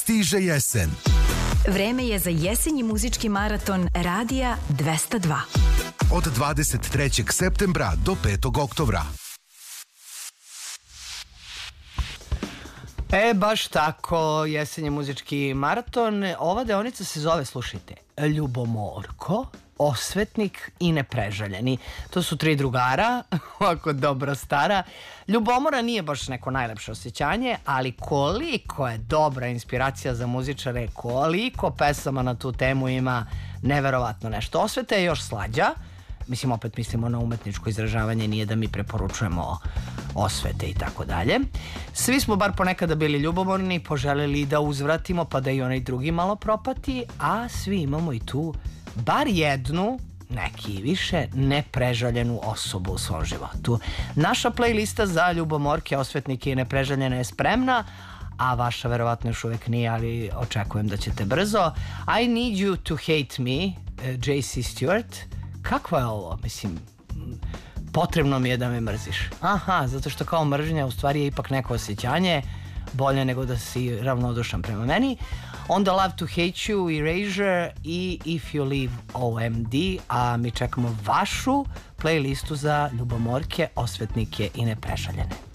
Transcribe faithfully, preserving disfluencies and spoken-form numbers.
Stiže jesen. Vreme je za jesenji muzički maraton Radija dvesta dva. Od dvadeset trećeg septembra do petog oktobra. E, baš tako, jesenji muzički maraton. Ova deonica se zove, slušajte, Ljubomorko, Osvetnik i Neprežaljeni. To su tri drugara, ovako dobro stara. Ljubomora nije baš neko najlepše osjećanje, ali koliko je dobra inspiracija za muzičare, koliko pesama na tu temu ima, neverovatno nešto. Osveta je još slađa, mislim, opet mislimo na umetničko izražavanje, nije da mi preporučujemo osvete i tako dalje. Svi smo bar ponekada bili ljubomorni, poželeli da uzvratimo pa da i onaj drugi malo propati, a svi imamo i tu bar jednu, neki i više, neprežaljenu osobu u svom životu. Naša playlista za ljubomorke, osvetnike i neprežaljene je spremna, a vaša verovatno još uvek nije, ali očekujem da ćete brzo. I Need You to Hate Me, J C Stewart. Kakva je ovo? Mislim, potrebno mi je da me mrziš. Aha, zato što kao mržnja u stvari je ipak neko osjećanje, bolje nego da si ravnodušan prema meni. Onda Love to Hate You, Erasure i If You Leave O M D, a mi čekamo vašu playlistu za ljubomorke, osvetnike i neprežaljene.